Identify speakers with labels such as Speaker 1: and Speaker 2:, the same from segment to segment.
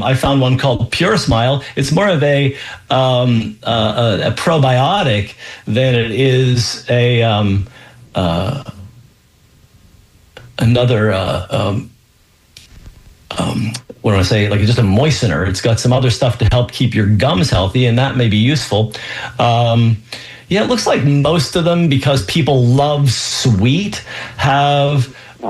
Speaker 1: I found one called Pure Smile. It's more of a probiotic than it is another. What do I say? Like just a moistener. It's got some other stuff to help keep your gums healthy, and that may be useful. Yeah, it looks like most of them, because people love sweet, have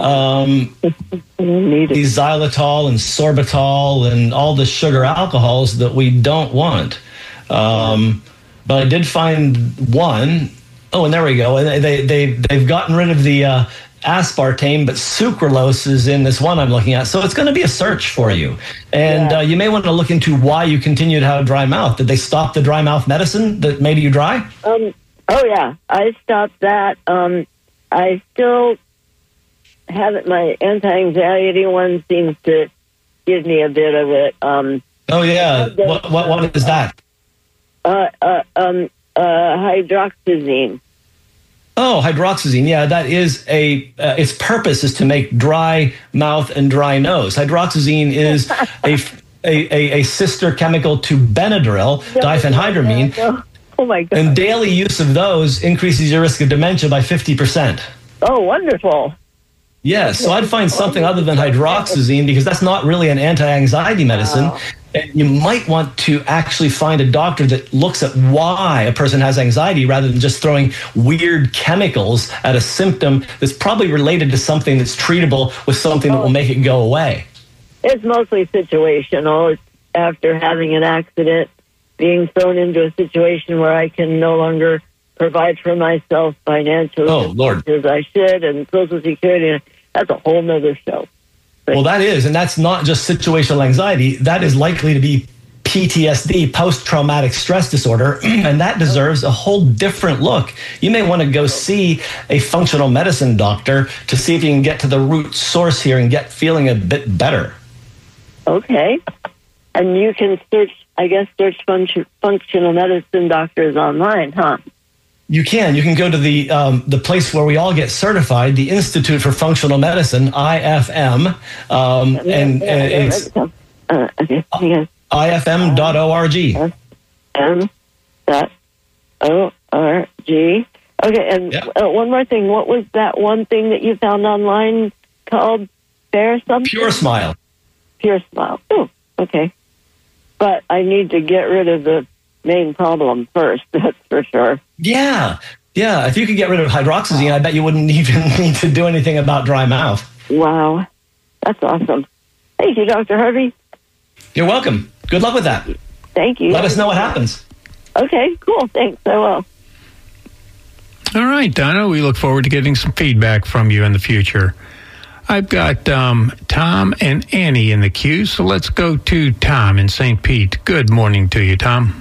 Speaker 1: these xylitol and sorbitol and all the sugar alcohols that we don't want. But I did find one. Oh, and there we go. And they've gotten rid of the aspartame, but sucralose is in this one I'm looking at. So it's going to be a search for you. And you may want to look into why you continue to have dry mouth. Did they stop the dry mouth medicine that made you dry?
Speaker 2: Oh, yeah. I stopped that. I still have it. My anti-anxiety one seems to give me a bit of it.
Speaker 1: Oh, yeah. What is that?
Speaker 2: Hydroxyzine.
Speaker 1: Oh, hydroxyzine. Yeah, that is its purpose is to make dry mouth and dry nose. Hydroxyzine is a sister chemical to Benadryl, diphenhydramine.
Speaker 2: No. Oh, my God.
Speaker 1: And daily use of those increases your risk of dementia by 50%.
Speaker 2: Oh, wonderful.
Speaker 1: Yes, so I'd find something other than hydroxyzine, because that's not really an anti-anxiety medicine. Wow. And you might want to actually find a doctor that looks at why a person has anxiety, rather than just throwing weird chemicals at a symptom that's probably related to something that's treatable with something that will make it go away.
Speaker 2: It's mostly situational. It's after having an accident, being thrown into a situation where I can no longer provide for myself financially as I should, and Social Security. That's a whole nother show.
Speaker 1: Well, that is, and that's not just situational anxiety. That is likely to be PTSD, post-traumatic stress disorder, and that deserves a whole different look. You may want to go see a functional medicine doctor to see if you can get to the root source here and get feeling a bit better. Okay.
Speaker 2: And you can search functional medicine doctors online, huh?
Speaker 1: You can go to the place where we all get certified, the Institute for Functional Medicine, IFM, and it's ifm.org.
Speaker 2: ifm.org. Okay, and one more thing. What was that one thing that you found online called something?
Speaker 1: Pure Smile.
Speaker 2: Pure Smile. Oh, okay. But I need to get rid of the main problem first, that's for sure.
Speaker 1: Yeah. If you could get rid of hydroxyzine, I bet you wouldn't even need to do anything about dry mouth.
Speaker 2: Wow. That's awesome. Thank you, Dr. Harvey.
Speaker 1: You're welcome. Good luck with that.
Speaker 2: Thank you.
Speaker 1: Let us know what happens.
Speaker 2: Okay, cool. Thanks. I will.
Speaker 3: All right, Donna, we look forward to getting some feedback from you in the future. I've got Tom and Annie in the queue, so let's go to Tom in St. Pete. Good morning to you, Tom.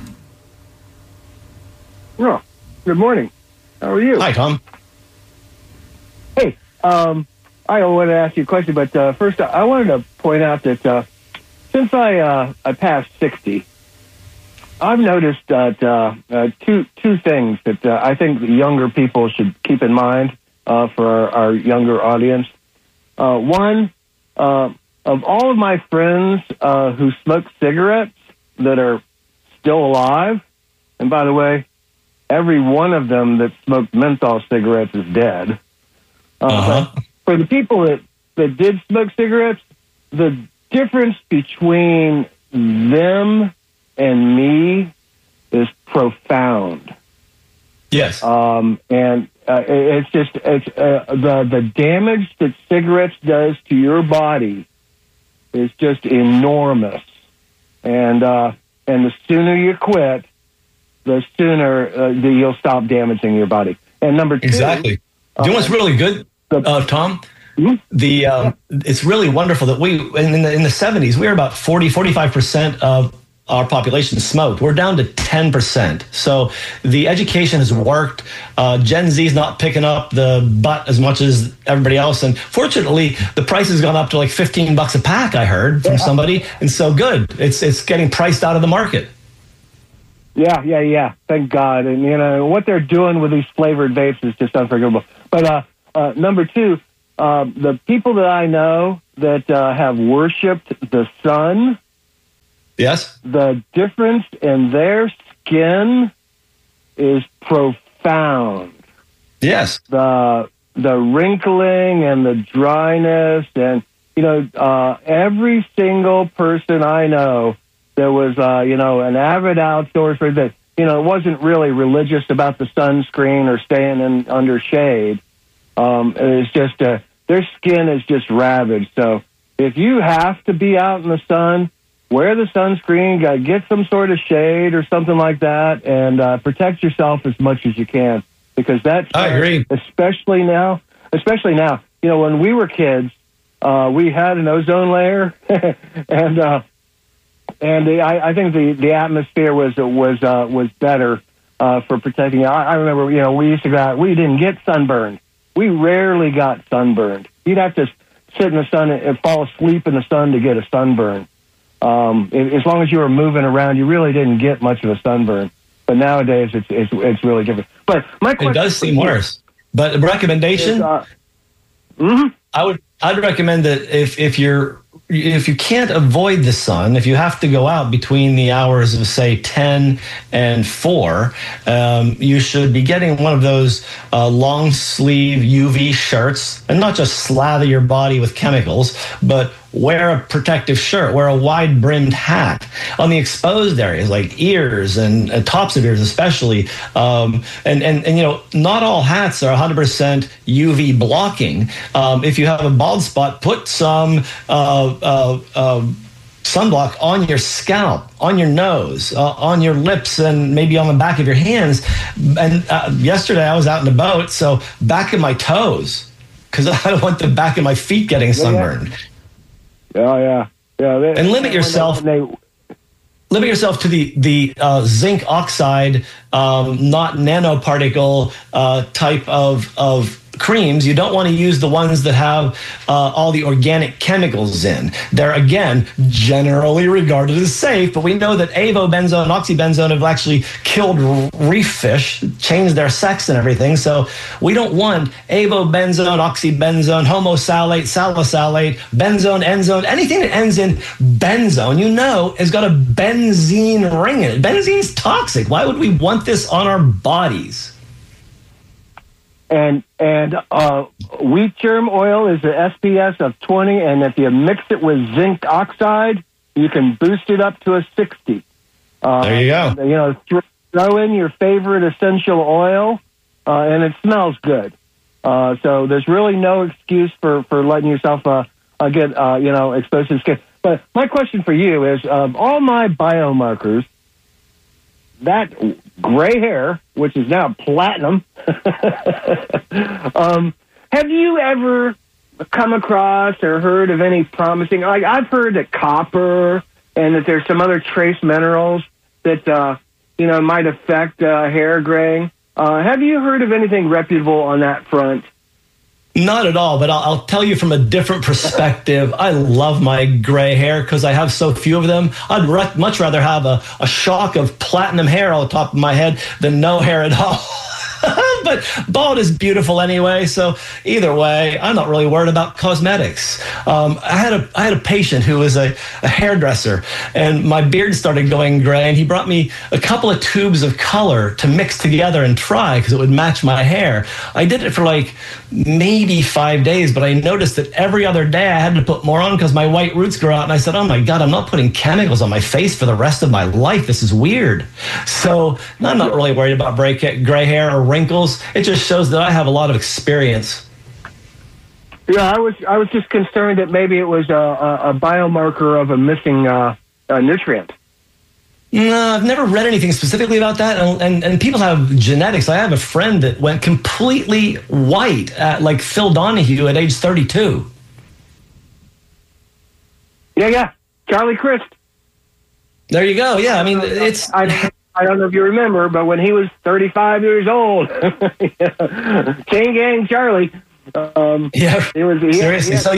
Speaker 4: Oh, good morning. How are you?
Speaker 1: Hi, Tom.
Speaker 4: Hey, I wanted to ask you a question, but first I wanted to point out that since I passed 60, I've noticed that two things that I think the younger people should keep in mind for our younger audience. One, of all of my friends who smoke cigarettes that are still alive, and by the way, every one of them that smoked menthol cigarettes is dead. But for the people that did smoke cigarettes, the difference between them and me is profound.
Speaker 1: Yes.
Speaker 4: And it's just the damage that cigarettes does to your body is just enormous. And the sooner you quit, the sooner you'll stop damaging your body. And number two,
Speaker 1: exactly. Do you know what's really good, Tom? It's really wonderful that we in the 70s we were about 45% of our population smoked. We're down to 10%. So the education has worked. Gen Z is not picking up the butt as much as everybody else. And fortunately, the price has gone up to like $15 a pack, I heard from somebody. And so good. It's getting priced out of the market.
Speaker 4: Yeah. Thank God. And, you know, what they're doing with these flavored vapes is just unforgivable. But number two, the people that I know that have worshipped the sun
Speaker 1: Yes.
Speaker 4: The difference in their skin is profound.
Speaker 1: Yes.
Speaker 4: The wrinkling and the dryness, and every single person I know that was an avid outdoorsman that wasn't really religious about the sunscreen or staying under shade. It's just their skin is just ravaged. So if you have to be out in the sun, wear the sunscreen, get some sort of shade or something like that, and protect yourself as much as you can. Because
Speaker 1: I agree.
Speaker 4: Especially now, when we were kids, we had an ozone layer, and I think the atmosphere was better for protecting. I remember, we used to go out, we didn't get sunburned. We rarely got sunburned. You'd have to sit in the sun and fall asleep in the sun to get a sunburn. As long as you were moving around, you really didn't get much of a sunburn. But nowadays, it's really different. But my question,
Speaker 1: it does seem worse. But recommendation, I'd recommend that if you can't avoid the sun, if you have to go out between the hours of, say, 10 and 4, you should be getting one of those long sleeve UV shirts, and not just slather your body with chemicals, but wear a protective shirt, wear a wide brimmed hat on the exposed areas like ears and tops of ears especially. And not all hats are 100% UV blocking. If you have a bald spot, put some sunblock on your scalp, on your nose, on your lips, and maybe on the back of your hands. And yesterday I was out in the boat, so back of my toes, because I don't want the back of my feet getting sunburned.
Speaker 4: Oh yeah.
Speaker 1: And limit yourself to the zinc oxide, not nanoparticle type of creams. You don't want to use the ones that have all the organic chemicals in. They're, again, generally regarded as safe, but we know that avobenzone and oxybenzone have actually killed reef fish, changed their sex and everything. So we don't want avobenzone, oxybenzone, homosalate, salicylic, benzone, enzone, anything that ends in benzone, has got a benzene ring in it. Benzene's toxic. Why would we want this on our bodies?
Speaker 4: And wheat germ oil is an SPS of 20, and if you mix it with zinc oxide, you can boost it up to a 60.
Speaker 1: There you go.
Speaker 4: Throw in your favorite essential oil, and it smells good. So there's really no excuse for letting yourself get exposed to the skin. But my question for you is, all my biomarkers, that gray hair, which is now platinum, have you ever come across or heard of any promising, like I've heard that copper and that there's some other trace minerals that, might affect hair graying. Have you heard of anything reputable on that front?
Speaker 1: Not at all, but I'll tell you from a different perspective. I love my gray hair because I have so few of them. I'd much rather have a shock of platinum hair on the top of my head than no hair at all. But bald is beautiful anyway, so either way, I'm not really worried about cosmetics. I had a patient who was a hairdresser, and my beard started going gray, and he brought me a couple of tubes of color to mix together and try because it would match my hair. I did it for like maybe 5 days, but I noticed that every other day I had to put more on because my white roots grew out, and I said, oh my God, I'm not putting chemicals on my face for the rest of my life. This is weird. So I'm not really worried about gray hair or wrinkles. It just shows that I have a lot of experience.
Speaker 4: Yeah, I was just concerned that maybe it was a biomarker of a missing nutrient.
Speaker 1: No, I've never read anything specifically about that. And people have genetics. I have a friend that went completely white at like Phil Donahue at age 32.
Speaker 4: Yeah. Charlie Crist.
Speaker 1: There you go. Yeah, I mean, it's...
Speaker 4: I don't know if you remember, but when he was 35 years old, Chain Gang Charlie.
Speaker 1: Seriously. So,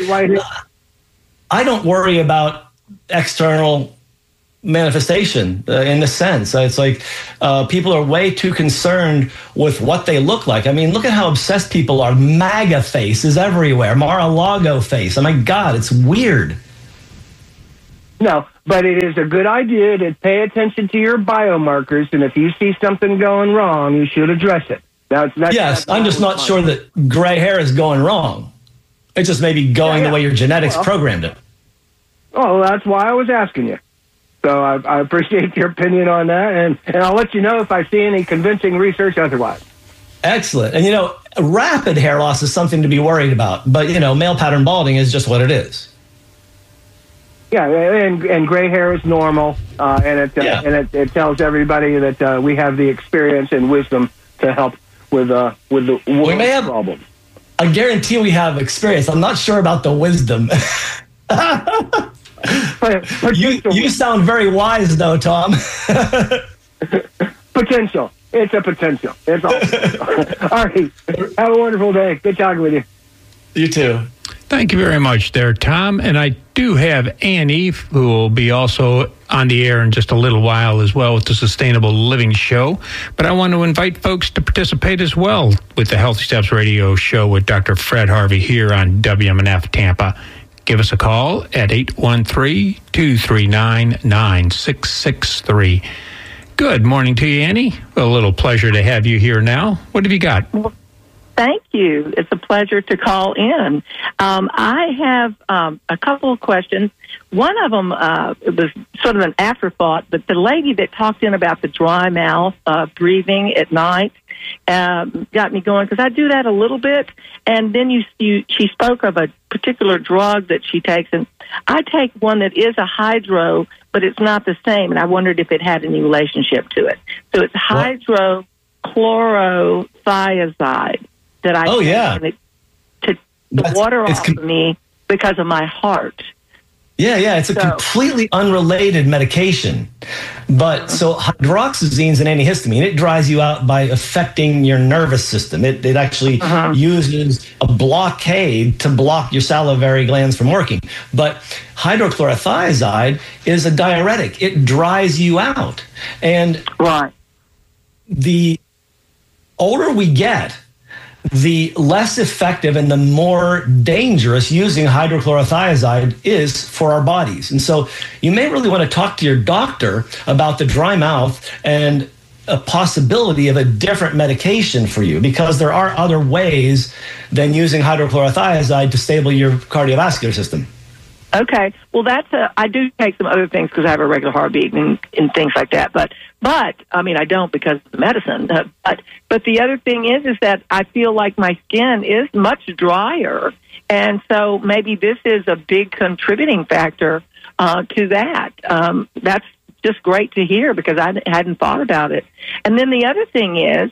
Speaker 1: I don't worry about external manifestation in a sense. It's like people are way too concerned with what they look like. I mean, look at how obsessed people are. MAGA face is everywhere. Mar-a-Lago face. Oh, my God, it's weird.
Speaker 4: Now, But it is a good idea to pay attention to your biomarkers, and if you see something going wrong, you should address it.
Speaker 1: Yes, I'm just not sure that gray hair is going wrong. It's just maybe going the way your genetics programmed it.
Speaker 4: Oh, that's why I was asking you. So I appreciate your opinion on that, and I'll let you know if I see any convincing research otherwise.
Speaker 1: Excellent. And, rapid hair loss is something to be worried about. But, male pattern balding is just what it is.
Speaker 4: Yeah, and gray hair is normal, and it tells everybody that we have the experience and wisdom to help with the problem.
Speaker 1: I guarantee we have experience. I'm not sure about the wisdom. You sound very wise, though, Tom.
Speaker 4: Potential. It's a potential. It's all. All right. Have a wonderful day. Good talking with you.
Speaker 1: You too.
Speaker 3: Thank you very much there, Tom. And I do have Annie, who will be also on the air in just a little while as well with the Sustainable Living Show. But I want to invite folks to participate as well with the Healthy Steps Radio Show with Dr. Fred Harvey here on WMNF Tampa. Give us a call at 813-239-9663. Good morning to you, Annie. A little pleasure to have you here now. What have you got?
Speaker 5: Well, thank you. It's a pleasure to call in. I have a couple of questions. One of them it was sort of an afterthought, but the lady that talked in about the dry mouth breathing at night got me going, because I do that a little bit. And then she spoke of a particular drug that she takes, and I take one that is a hydro, but it's not the same, and I wondered if it had any relationship to it. So it's hydrochlorothiazide that I take to the water off of me because of my heart.
Speaker 1: Yeah, it's a completely unrelated medication. But so hydroxyzine is an antihistamine. It dries you out by affecting your nervous system. It actually uses a blockade to block your salivary glands from working. But hydrochlorothiazide is a diuretic. It dries you out. And the older we get, the less effective and the more dangerous using hydrochlorothiazide is for our bodies. And so you may really want to talk to your doctor about the dry mouth and a possibility of a different medication for you, because there are other ways than using hydrochlorothiazide to stabilize your cardiovascular system.
Speaker 5: Okay. Well, I do take some other things because I have a regular heartbeat and things like that. But I mean, I don't because of the medicine. But the other thing is that I feel like my skin is much drier. And so maybe this is a big contributing factor to that. That's just great to hear because I hadn't thought about it. And then the other thing is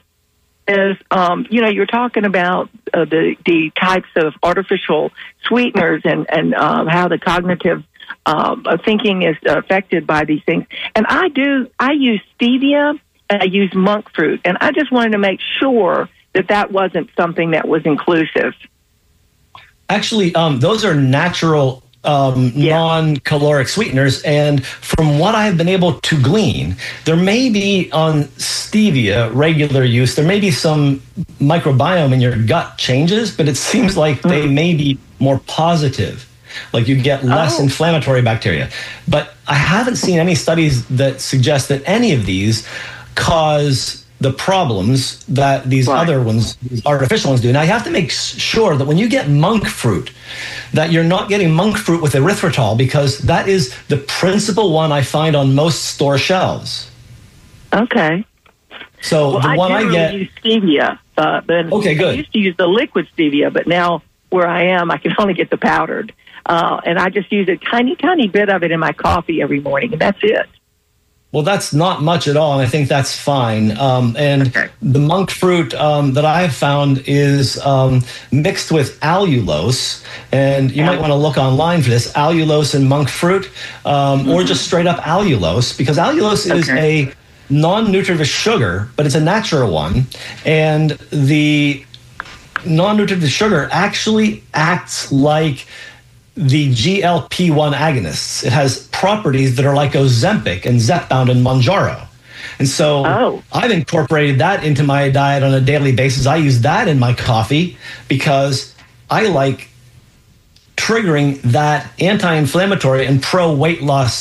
Speaker 5: you're talking about the types of artificial sweeteners and how the cognitive thinking is affected by these things. And I use stevia and I use monk fruit. And I just wanted to make sure that wasn't something that was inclusive.
Speaker 1: Actually, those are natural non-caloric sweeteners, and from what I've been able to glean, there may be on stevia regular use, there may be some microbiome in your gut changes, but it seems like they may be more positive, like you get less inflammatory bacteria. But I haven't seen any studies that suggest that any of these cause the problems that these other ones, these artificial ones do. Now, you have to make sure that when you get monk fruit, that you're not getting monk fruit with erythritol, because that is the principal one I find on most store shelves.
Speaker 5: Okay.
Speaker 1: So the one I get...
Speaker 5: use stevia.
Speaker 1: Okay, good.
Speaker 5: I used to use the liquid stevia, but now where I am, I can only get the powdered. And I just use a tiny, tiny bit of it in my coffee every morning, and that's it.
Speaker 1: Well, that's not much at all, and I think that's fine. The monk fruit that I have found is mixed with allulose, and you might want to look online for this, allulose and monk fruit, or just straight up allulose, because allulose is a non-nutritive sugar, but it's a natural one, and the non-nutritive sugar actually acts like the GLP-1 agonists. It has properties that are like Ozempic and Zepbound and Mounjaro. And so I've incorporated that into my diet on a daily basis. I use that in my coffee because I like triggering that anti-inflammatory and pro-weight loss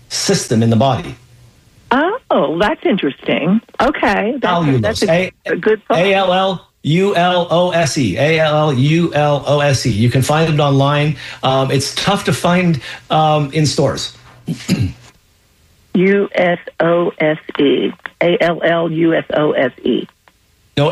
Speaker 1: system in the body.
Speaker 5: Oh, that's interesting. Okay. That's a good thought.
Speaker 1: ALLULOSE. ALLULOSE. You can find it online. It's tough to find in stores.
Speaker 5: USOSE. ALLUSOSE.
Speaker 1: No,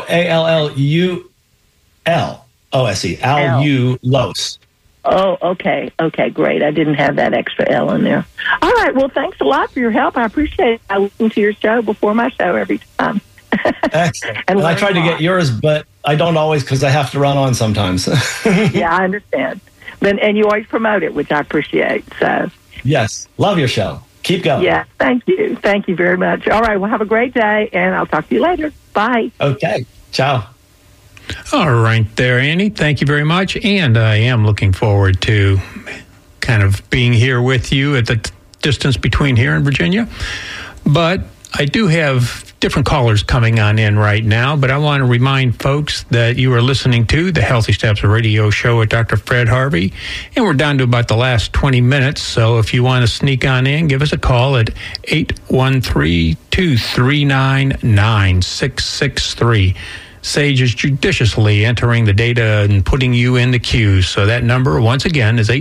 Speaker 1: ALLULOSE. Allulose.
Speaker 5: Oh, okay. Okay, great. I didn't have that extra L in there. All right. Well, thanks a lot for your help. I appreciate it. I listen to your show before my show every time.
Speaker 1: Excellent. And I tried to get yours, but I don't always because I have to run on sometimes.
Speaker 5: Yeah, I understand. And you always promote it, which I appreciate. So
Speaker 1: yes. Love your show. Keep going.
Speaker 5: Yeah, thank you. Thank you very much. All right. Well, have a great day, and I'll talk to you later. Bye.
Speaker 1: Okay. Ciao.
Speaker 3: All right there, Annie. Thank you very much. And I am looking forward to kind of being here with you at the distance between here and Virginia. But I do have different callers coming on in right now, but I want to remind folks that you are listening to the Healthy Steps Radio Show with Dr. Fred Harvey, and we're down to about the last 20 minutes, so if you want to sneak on in, give us a call at 813-239-9663. Sage is judiciously entering the data and putting you in the queue, so that number, once again, is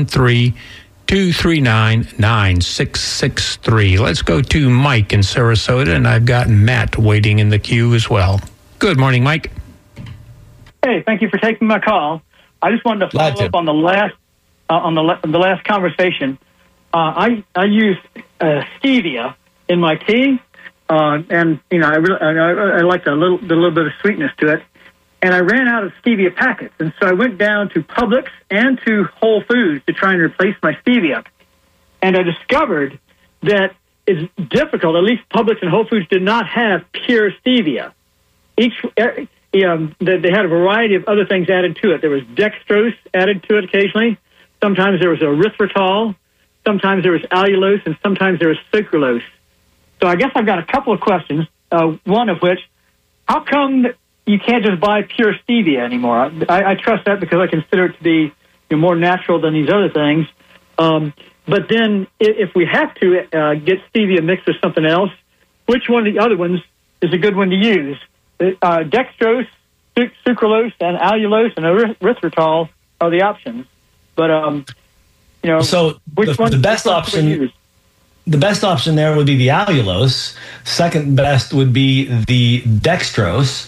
Speaker 3: 813-239-9663. Let's go to Mike in Sarasota, and I've got Matt waiting in the queue as well. Good morning, Mike.
Speaker 6: Hey, thank you for taking my call. I just wanted to follow up on the last conversation. I use stevia in my tea, and I like a little bit of sweetness to it. And I ran out of stevia packets, and so I went down to Publix and to Whole Foods to try and replace my stevia. And I discovered that it's difficult. At least Publix and Whole Foods did not have pure stevia. They had a variety of other things added to it. There was dextrose added to it occasionally. Sometimes there was erythritol. Sometimes there was allulose, and sometimes there was sucralose. So I guess I've got a couple of questions. One of which, how come you can't just buy pure stevia anymore? I trust that because I consider it to be more natural than these other things. But then if we have to get stevia mixed with something else, which one of the other ones is a good one to use? Dextrose, sucralose, and allulose, and erythritol are the options. But,
Speaker 1: so the best option... The best option there would be the allulose. Second best would be the dextrose.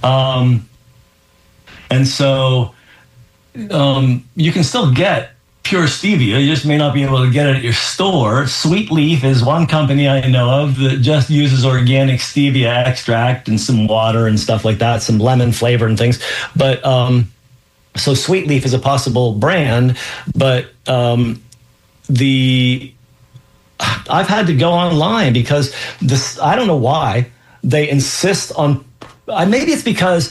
Speaker 1: And so you can still get pure stevia. You just may not be able to get it at your store. Sweet Leaf is one company I know of that just uses organic stevia extract and some water and stuff like that, some lemon flavor and things. But so Sweet Leaf is a possible brand, but I've had to go online because I don't know why they insist on, maybe it's because,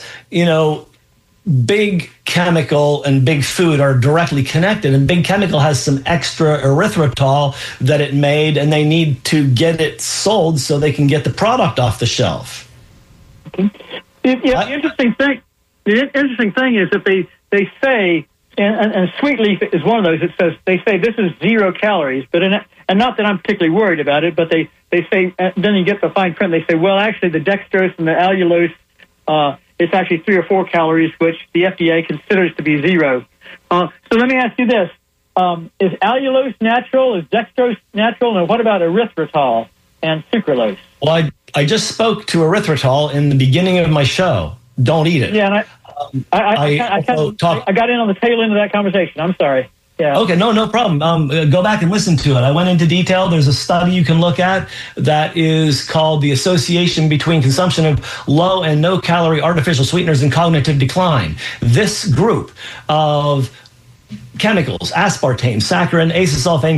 Speaker 1: big chemical and big food are directly connected, and big chemical has some extra erythritol that it made, and they need to get it sold so they can get the product off the shelf.
Speaker 6: Okay. The interesting thing is that they say, and Sweet Leaf is one of those that says, they say this is 0 calories, but and not that I'm particularly worried about it, but they say, then you get the fine print, they say, well, actually the dextrose and the allulose, it's actually 3 or 4 calories, which the FDA considers to be 0. So let me ask you this. Is allulose natural? Is dextrose natural? And what about erythritol and sucralose?
Speaker 1: Well, I just spoke to erythritol in the beginning of my show. Don't eat it.
Speaker 6: Yeah, and I got in on the tail end of that conversation. I'm sorry. Yeah.
Speaker 1: Okay, no problem. Go back and listen to it. I went into detail. There's a study you can look at that is called The Association Between Consumption of Low and No Calorie Artificial Sweeteners and Cognitive Decline. This group of chemicals, aspartame, saccharin, acesulfame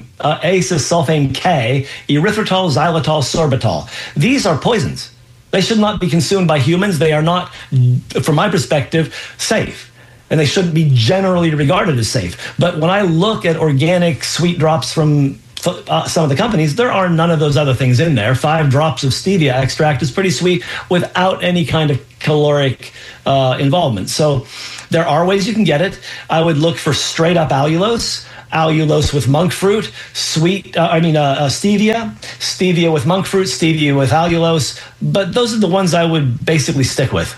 Speaker 1: K, erythritol, xylitol, sorbitol. These are poisons. They should not be consumed by humans. They are not, from my perspective, safe. And they shouldn't be generally regarded as safe. But when I look at organic sweet drops from some of the companies, there are none of those other things in there. 5 drops of stevia extract is pretty sweet without any kind of caloric involvement. So there are ways you can get it. I would look for straight up allulose. allulose with monk fruit, stevia with monk fruit, stevia with allulose. But those are the ones I would basically stick with.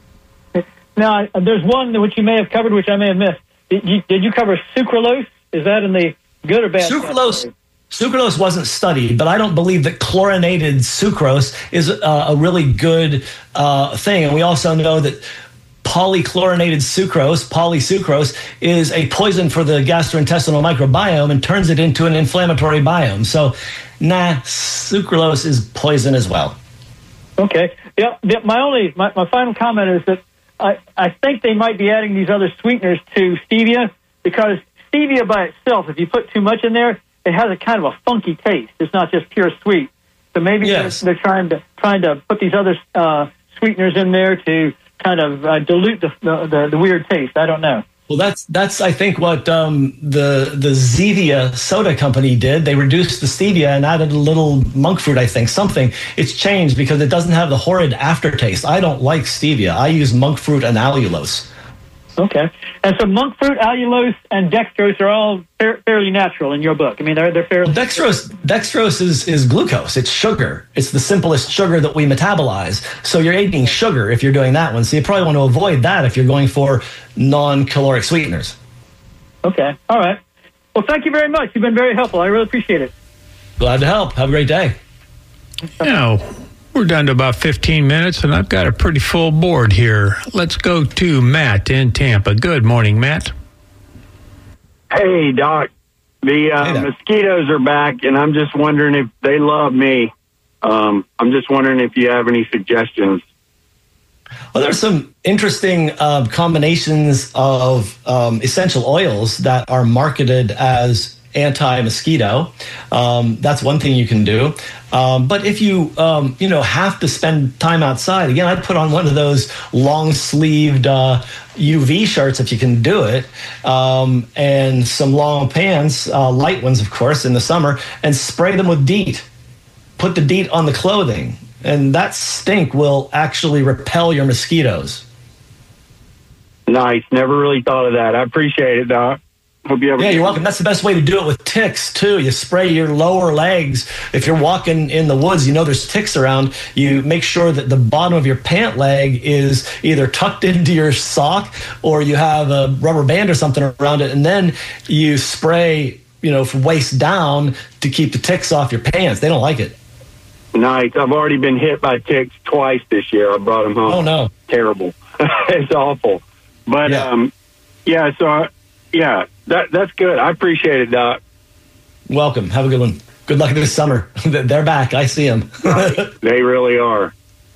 Speaker 6: Now, there's one which you may have covered, which I may have missed. Did you cover sucralose? Is that in the good or bad?
Speaker 1: Sucralose wasn't studied, but I don't believe that chlorinated sucrose is a really good thing. And we also know that polychlorinated sucrose, polysucrose, is a poison for the gastrointestinal microbiome and turns it into an inflammatory biome. So, sucralose is poison as well.
Speaker 6: Okay. Yeah. My final comment is that I think they might be adding these other sweeteners to stevia, because stevia by itself, if you put too much in there, it has a kind of a funky taste. It's not just pure sweet. So maybe they're trying to put these other sweeteners in there to kind of dilute the weird taste. I don't know.
Speaker 1: Well, that's I think what the Zevia soda company did. They reduced the stevia and added a little monk fruit, I think, something. It's changed because it doesn't have the horrid aftertaste. I don't like stevia. I use monk fruit and allulose.
Speaker 6: Okay. And so monk fruit, allulose, and dextrose are all fairly natural in your book. I mean, they're fairly...
Speaker 1: Well, dextrose is glucose. It's sugar. It's the simplest sugar that we metabolize. So you're eating sugar if you're doing that one. So you probably want to avoid that if you're going for non-caloric sweeteners.
Speaker 6: Okay. All right. Well, thank you very much. You've been very helpful. I really appreciate it.
Speaker 1: Glad to help. Have a great day.
Speaker 3: Now, we're down to about 15 minutes, and I've got a pretty full board here. Let's go to Matt in Tampa. Good morning, Matt.
Speaker 7: Hey, Doc. The mosquitoes are back, and I'm just wondering if they love me. I'm just wondering if you have any suggestions.
Speaker 1: Well, there's some interesting combinations of essential oils that are marketed as anti-mosquito. That's one thing you can do. But if you, have to spend time outside, again, I'd put on one of those long-sleeved UV shirts if you can do it, and some long pants, light ones, of course, in the summer, and spray them with DEET. Put the DEET on the clothing, and that stink will actually repel your mosquitoes.
Speaker 7: Nice. Never really thought of that. I appreciate it, Doc. Hope you
Speaker 1: you're welcome. That's the best way to do it with ticks, too. You spray your lower legs. If you're walking in the woods, there's ticks around. You make sure that the bottom of your pant leg is either tucked into your sock or you have a rubber band or something around it. And then you spray, from waist down to keep the ticks off your pants. They don't like it.
Speaker 7: Nice. I've already been hit by ticks twice this year. I brought them home.
Speaker 1: Oh, no.
Speaker 7: Terrible. It's awful. But, that's good. I appreciate it, Doc.
Speaker 1: Welcome. Have a good one. Good luck this summer. They're back. I see them.
Speaker 7: They really are.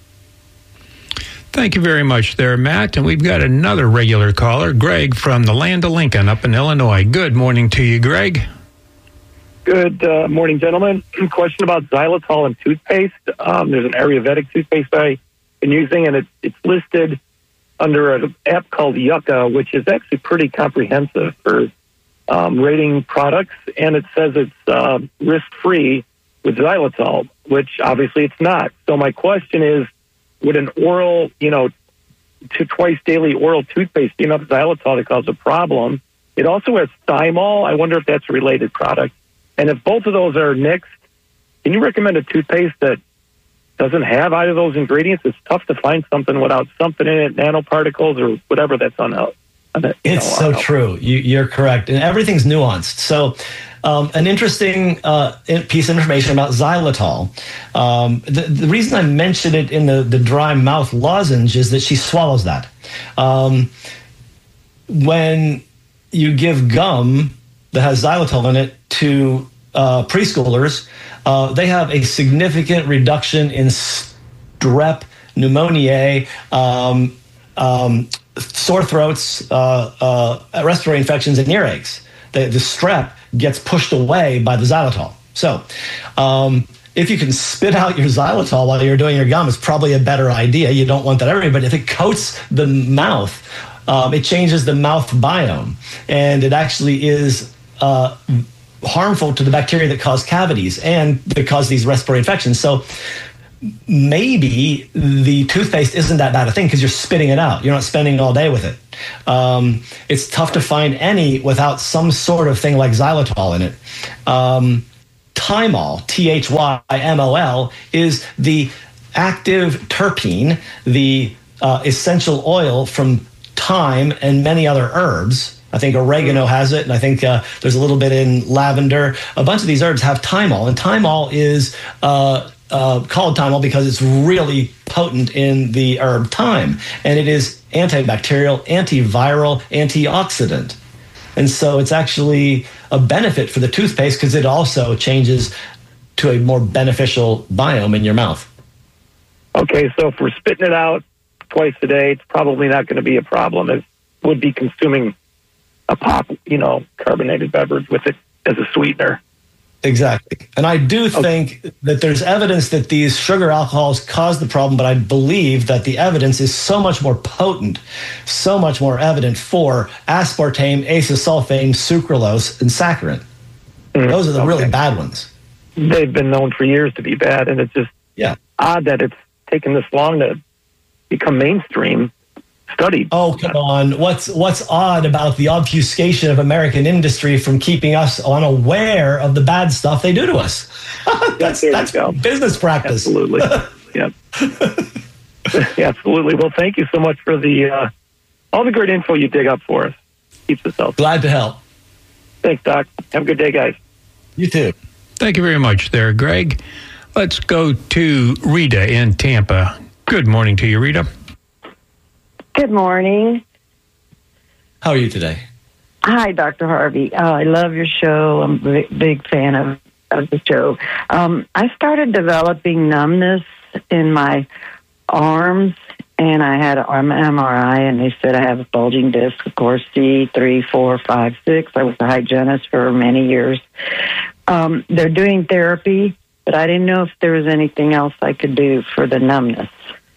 Speaker 3: Thank you very much there, Matt. And we've got another regular caller, Greg from the land of Lincoln up in Illinois. Good morning to you, Greg.
Speaker 8: Good morning, gentlemen. Question about xylitol and toothpaste. There's an Ayurvedic toothpaste I've been using, and it's listed under an app called Yucca, which is actually pretty comprehensive for rating products, and it says it's risk-free with xylitol, which obviously it's not. So my question is, would an oral, twice daily oral toothpaste be enough xylitol to cause a problem? It also has thymol. I wonder if that's a related product. And if both of those are mixed, can you recommend a toothpaste that doesn't have either of those ingredients? It's tough to find something without something in it, nanoparticles or whatever that's unhealthy.
Speaker 1: It's so true. You're correct. And everything's nuanced. So an interesting piece of information about xylitol. The reason I mentioned it in the dry mouth lozenge is that she swallows that. When you give gum that has xylitol in it to preschoolers, they have a significant reduction in strep, pneumonia, sore throats, respiratory infections, and earaches. The strep gets pushed away by the xylitol. So if you can spit out your xylitol while you're doing your gum, it's probably a better idea. You don't want that everywhere, but if it coats the mouth, it changes the mouth biome, and it actually is harmful to the bacteria that cause cavities and that cause these respiratory infections. So maybe the toothpaste isn't that bad a thing because you're spitting it out. You're not spending all day with it. It's tough to find any without some sort of thing like xylitol in it. Thymol, Thymol, is the active terpene, the essential oil from thyme and many other herbs. I think oregano has it, and I think there's a little bit in lavender. A bunch of these herbs have thymol, and thymol is called thymol because it's really potent in the herb thyme, and it is antibacterial, antiviral, antioxidant. And so it's actually a benefit for the toothpaste because it also changes to a more beneficial biome in your mouth.
Speaker 8: Okay, so if we're spitting it out twice a day, it's probably not going to be a problem. It would be consuming a pop, carbonated beverage with it as a sweetener.
Speaker 1: Exactly. And I do think that there's evidence that these sugar alcohols cause the problem, but I believe that the evidence is so much more potent, so much more evident for aspartame, acesulfame, sucralose, and saccharin. Those are the really bad ones.
Speaker 8: They've been known for years to be bad, and it's just odd that it's taken this long to become mainstream studied.
Speaker 1: Oh, come on. What's odd about the obfuscation of American industry from keeping us unaware of the bad stuff they do to us? That's business practice.
Speaker 8: Absolutely. Yep. Absolutely. Well, thank you so much for the all the great info you dig up for us. Keeps us healthy.
Speaker 1: Glad to help.
Speaker 8: Thanks, Doc. Have a good day, guys.
Speaker 1: You too.
Speaker 3: Thank you very much there, Greg. Let's go to Rita in Tampa. Good morning to you, Rita.
Speaker 9: Good morning.
Speaker 1: How are you today?
Speaker 9: Hi, Dr. Harvey. I love your show. I'm a big fan of the show. I started developing numbness in my arms, and I had an MRI, and they said I have a bulging disc, of course, C3, 4, 5, 6. I was a hygienist for many years. They're doing therapy, but I didn't know if there was anything else I could do for the numbness.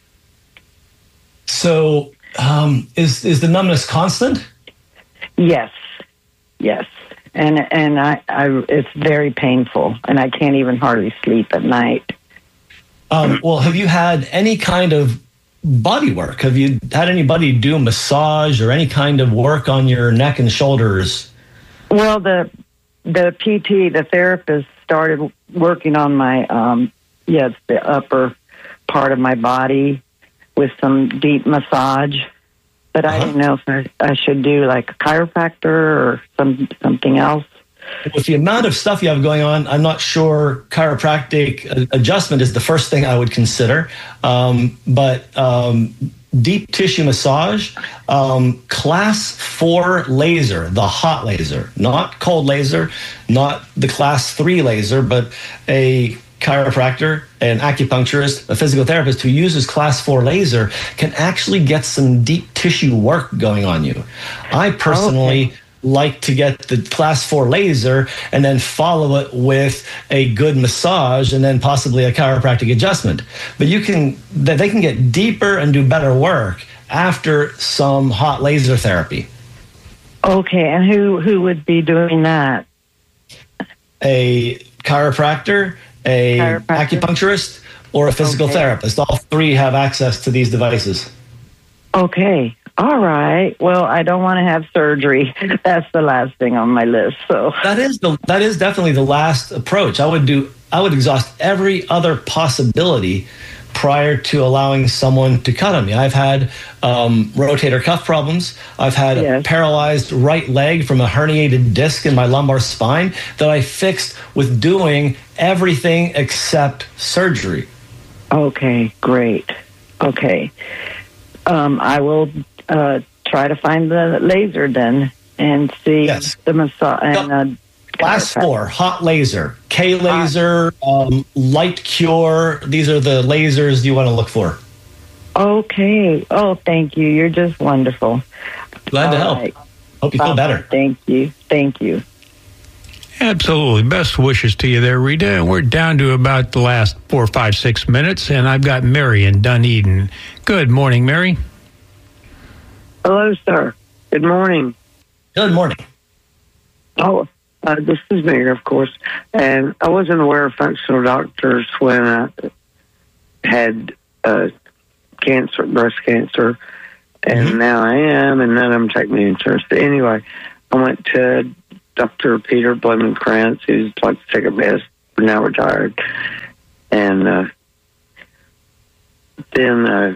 Speaker 1: So, is the numbness constant?
Speaker 9: Yes, and I it's very painful, and I can't even hardly sleep at night.
Speaker 1: Well, have you had any kind of body work? Have you had anybody do a massage or any kind of work on your neck and shoulders?
Speaker 9: Well, the PT, the therapist, started working on my it's the upper part of my body with some deep massage, but I didn't know if I should do like a chiropractor or something else.
Speaker 1: With the amount of stuff you have going on, I'm not sure chiropractic adjustment is the first thing I would consider. But deep tissue massage, class 4 laser, the hot laser, not cold laser, not the class 3 laser, but a chiropractor, an acupuncturist, a physical therapist who uses class 4 laser can actually get some deep tissue work going on you. I personally like to get the class 4 laser and then follow it with a good massage and then possibly a chiropractic adjustment. But they can get deeper and do better work after some hot laser therapy.
Speaker 9: Okay, and who would be doing that?
Speaker 1: A chiropractor, acupuncturist, or a physical therapist. All three have access to these devices.
Speaker 9: Okay. All right. Well, I don't want to have surgery. That's the last thing on my list. So
Speaker 1: that is definitely the last approach. I would exhaust every other possibility prior to allowing someone to cut on me. I've had rotator cuff problems. I've had a paralyzed right leg from a herniated disc in my lumbar spine that I fixed with doing everything except surgery.
Speaker 9: Okay, great. Okay. I will try to find the laser then and see the massage and
Speaker 1: class 4 hot laser, K laser, light cure. These are the lasers you want to look for.
Speaker 9: Okay. Oh, thank you. You're just wonderful.
Speaker 1: Glad to help. Right. Hope you feel better.
Speaker 9: Thank you. Thank you.
Speaker 3: Absolutely. Best wishes to you there, Rita. And we're down to about the last 4, 5, 6 minutes, and I've got Mary in Dunedin. Good morning, Mary.
Speaker 10: Hello, sir. Good morning.
Speaker 1: Good morning.
Speaker 10: Oh, this is Mayor, of course. And I wasn't aware of functional doctors when had cancer, breast cancer, and now I am, and none of them take me insurance. But anyway, I went to Dr. Peter Blumenkrantz, who's like the second best, now retired, and then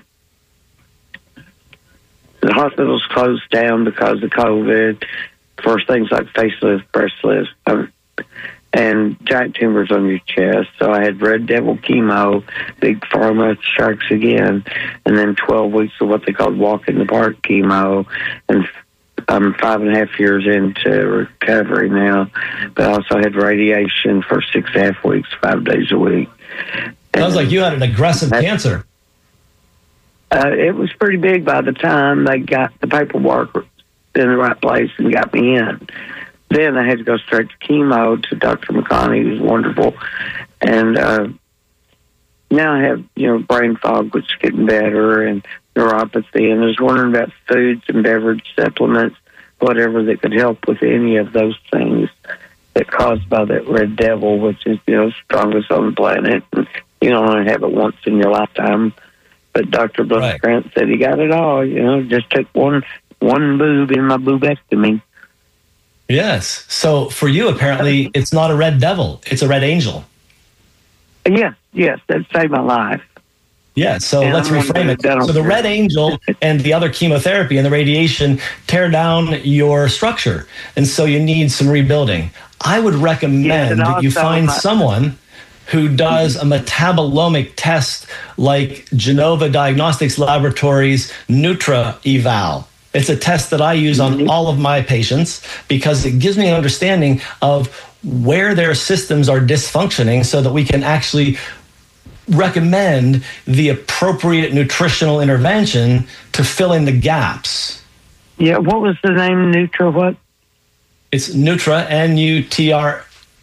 Speaker 10: the hospitals closed down because of COVID for things like facelift, breast lift, and giant tumors on your chest. So I had Red Devil chemo, big pharma strikes again, and then 12 weeks of what they called walk in the park chemo. And I'm 5.5 years into recovery now, but I also had radiation for 6.5 weeks, 5 days a week.
Speaker 1: Sounds like you had an aggressive cancer.
Speaker 10: It was pretty big by the time they got the paperwork in the right place and got me in. Then I had to go straight to chemo to Dr. McConney, who's wonderful. And now I have, brain fog, which is getting better, and neuropathy. And I was wondering about foods and beverage supplements, whatever that could help with any of those things that caused by that Red Devil, which is, strongest on the planet. And you don't only have it once in your lifetime. But Dr. Blumenkrantz said he got it all. Just took one boob in my boobectomy.
Speaker 1: Yes. So for you, apparently, it's not a red devil. It's a red angel.
Speaker 10: Yes. That saved my life.
Speaker 1: Yeah, so let's reframe it. So the red angel and the other chemotherapy and the radiation tear down your structure. And so you need some rebuilding. I would recommend that you find someone who does a metabolomic test like Genova Diagnostics Laboratories Nutra Eval. It's a test that I use on all of my patients because it gives me an understanding of where their systems are dysfunctioning so that we can actually recommend the appropriate nutritional intervention to fill in the gaps.
Speaker 10: Yeah, what was the name? Nutra what?
Speaker 1: It's Nutra, N-U-T-R,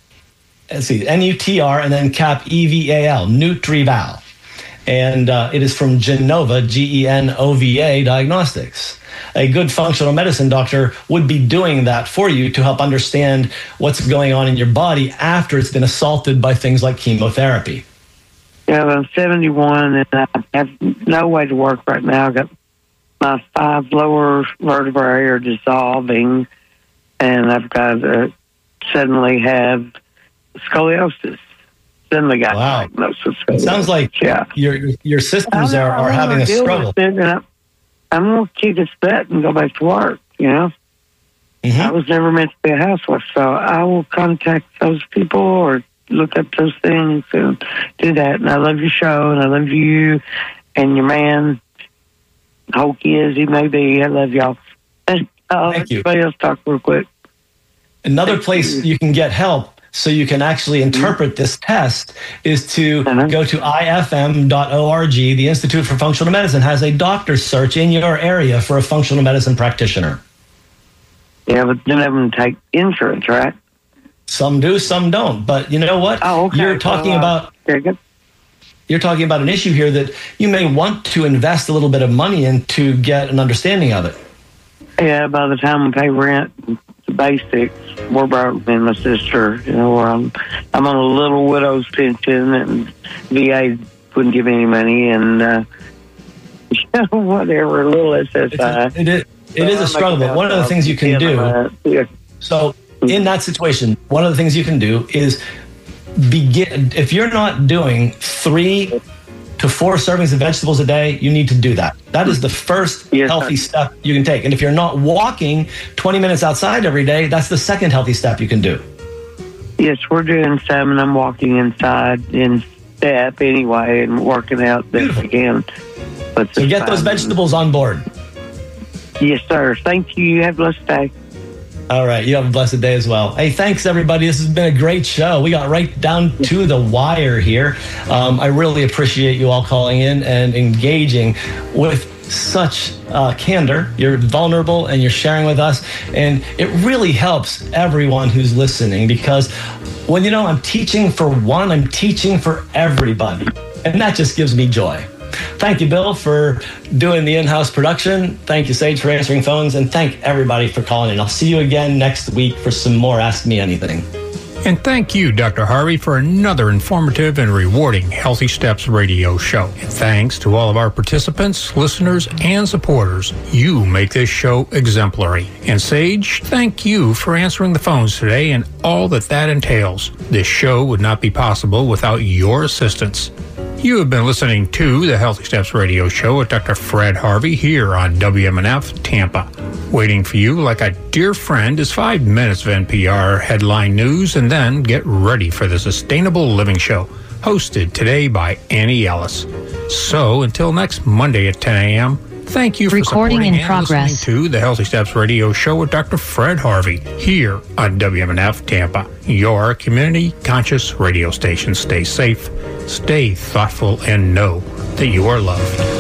Speaker 1: N-U-T-R, and then cap E-V-A-L, Nutrival. And it is from Genova, Genova Diagnostics. A good functional medicine doctor would be doing that for you to help understand what's going on in your body after it's been assaulted by things like chemotherapy.
Speaker 10: Yeah, I'm 71 and I have no way to work right now. I've got my 5 lower vertebrae are dissolving, and I've got to suddenly have scoliosis. Suddenly got diagnosed with scoliosis.
Speaker 1: It sounds like your systems are having a struggle.
Speaker 10: I'm going to kick his butt and go back to work,
Speaker 1: Mm-hmm.
Speaker 10: I was never meant to be a housewife, so I will contact those people or look up those things and do that. And I love your show, and I love you and your man, hokey as he may be. I love y'all. And
Speaker 1: Thank you.
Speaker 10: Everybody else talk real quick.
Speaker 1: Another place you can get help so you can actually interpret this test is to go to ifm.org. The Institute for Functional Medicine has a doctor's search in your area for a functional medicine practitioner.
Speaker 10: Yeah, but none of them take insurance, right?
Speaker 1: Some do, some don't. But you know what?
Speaker 10: Oh, okay.
Speaker 1: You're talking about an issue here that you may want to invest a little bit of money in to get an understanding of it.
Speaker 10: Yeah, by the time we pay rent, the basics, we're broke, me and my sister. I'm on a little widow's pension, and VA wouldn't give me any money, and whatever, a little SSI.
Speaker 1: It is a struggle, but one of the things you can do. So in that situation, one of the things you can do is begin. If you're not doing 3 to 4 servings of vegetables a day, you need to do that. That is the first healthy step you can take. And if you're not walking 20 minutes outside every day, that's the second healthy step you can do.
Speaker 10: Yes, we're doing some, and I'm walking inside in step anyway and working out best I can.
Speaker 1: So get those vegetables on board.
Speaker 10: Yes, sir. Thank you. Have a blessed day.
Speaker 1: All right. You have a blessed day as well. Hey, thanks, everybody. This has been a great show. We got right down to the wire here. I really appreciate you all calling in and engaging with such candor. You're vulnerable and you're sharing with us. And it really helps everyone who's listening because when I'm teaching for one, I'm teaching for everybody. And that just gives me joy. Thank you, Bill, for doing the in-house production. Thank you, Sage, for answering phones. And thank everybody for calling in. I'll see you again next week for some more Ask Me Anything.
Speaker 3: And thank you, Dr. Harvey, for another informative and rewarding Healthy Steps radio show. And thanks to all of our participants, listeners, and supporters. You make this show exemplary. And Sage, thank you for answering the phones today and all that entails. This show would not be possible without your assistance. You have been listening to the Healthy Steps radio show with Dr. Fred Harvey here on WMNF Tampa. Waiting for you like a dear friend is 5 minutes of NPR headline news, and then get ready for the Sustainable Living Show, hosted today by Annie Ellis. So until next Monday at 10 a.m., thank you for supporting and listening to the Healthy Steps radio show with Dr. Fred Harvey here on WMNF Tampa, your community-conscious radio station. Stay safe, stay thoughtful, and know that you are loved.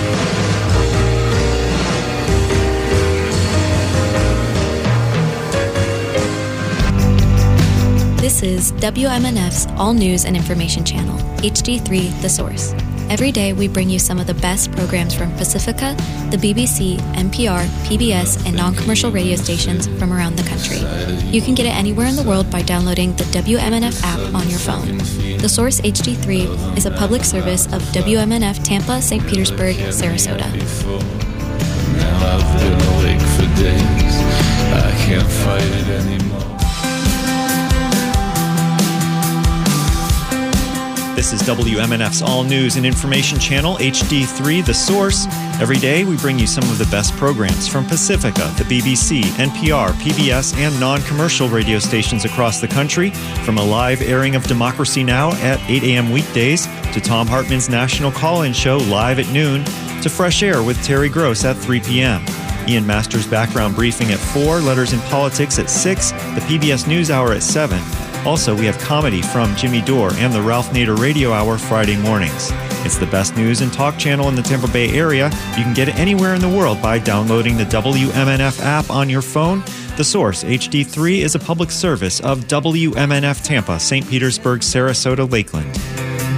Speaker 11: This is WMNF's All News and Information Channel, HD3 The Source. Every day we bring you some of the best programs from Pacifica, the BBC, NPR, PBS, and non-commercial radio stations from around the country. You can get it anywhere in the world by downloading the WMNF app on your phone. The Source HD3 is a public service of WMNF Tampa, St. Petersburg, Sarasota.
Speaker 12: Now I've been awake for days. I can't fight it anymore.
Speaker 13: This is WMNF's All News and Information Channel, HD3 The Source. Every day we bring you some of the best programs from Pacifica, the BBC, NPR, PBS, and non-commercial radio stations across the country, from a live airing of Democracy Now! At 8 a.m. weekdays, to Thom Hartmann's national call-in show live at noon, to Fresh Air with Terry Gross at 3 p.m. Ian Masters' background briefing at 4, Letters in Politics at 6, the PBS NewsHour at 7. Also, we have comedy from Jimmy Dore and the Ralph Nader Radio Hour Friday mornings. It's the best news and talk channel in the Tampa Bay area. You can get it anywhere in the world by downloading the WMNF app on your phone. The Source HD3 is a public service of WMNF Tampa, St. Petersburg, Sarasota, Lakeland.